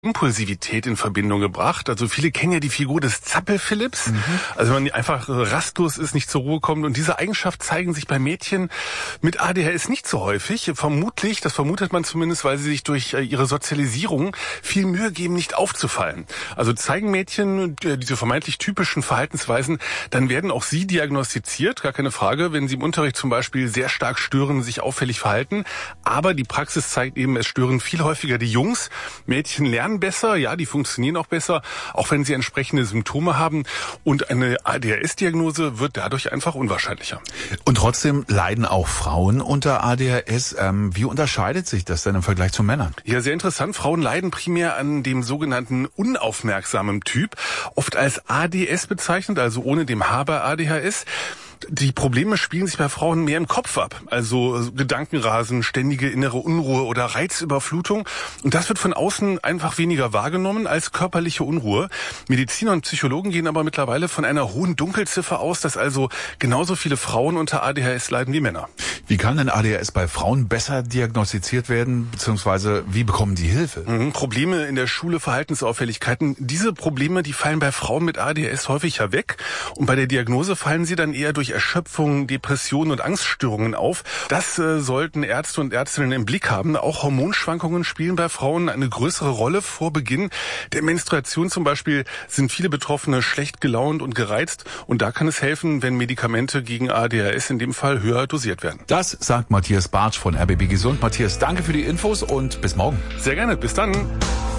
Impulsivität in Verbindung gebracht. Also viele kennen ja die Figur des Zappel-Philipps. Also wenn man einfach rastlos ist, nicht zur Ruhe kommt. Und diese Eigenschaft zeigen sich bei Mädchen mit ADHS nicht so häufig. Vermutlich, das vermutet man zumindest, weil sie sich durch ihre Sozialisierung viel Mühe geben, nicht aufzufallen. Also zeigen Mädchen diese vermeintlich typischen Verhaltensweisen, dann werden auch sie diagnostiziert, gar keine Frage, wenn sie im Unterricht zum Beispiel sehr stark stören, sich auffällig verhalten. Aber die Praxis zeigt eben, es stören viel häufiger die Jungs. Mädchen lernen besser, ja, die funktionieren auch besser, auch wenn sie entsprechende Symptome haben. Und eine ADHS-Diagnose wird dadurch einfach unwahrscheinlicher. Und trotzdem leiden auch Frauen unter ADHS. Wie unterscheidet sich das denn im Vergleich zu Männern? Ja, sehr interessant. Frauen leiden primär an dem sogenannten unaufmerksamen Typ, oft als ADS bezeichnet, also ohne dem H bei ADHS. Die Probleme spielen sich bei Frauen mehr im Kopf ab, also Gedankenrasen, ständige innere Unruhe oder Reizüberflutung. Und das wird von außen einfach weniger wahrgenommen als körperliche Unruhe. Mediziner und Psychologen gehen aber mittlerweile von einer hohen Dunkelziffer aus, dass also genauso viele Frauen unter ADHS leiden wie Männer. Wie kann denn ADHS bei Frauen besser diagnostiziert werden, beziehungsweise wie bekommen die Hilfe? Probleme in der Schule, Verhaltensauffälligkeiten. Diese Probleme, die fallen bei Frauen mit ADHS häufiger weg. Und bei der Diagnose fallen sie dann eher durch Erschöpfung, Depressionen und Angststörungen auf. Das sollten Ärzte und Ärztinnen im Blick haben. Auch Hormonschwankungen spielen bei Frauen eine größere Rolle. Vor Beginn der Menstruation zum Beispiel sind viele Betroffene schlecht gelaunt und gereizt. Und da kann es helfen, wenn Medikamente gegen ADHS in dem Fall höher dosiert werden. Das sagt Matthias Bartsch von RBB Gesund. Matthias, danke für die Infos und bis morgen. Sehr gerne, bis dann.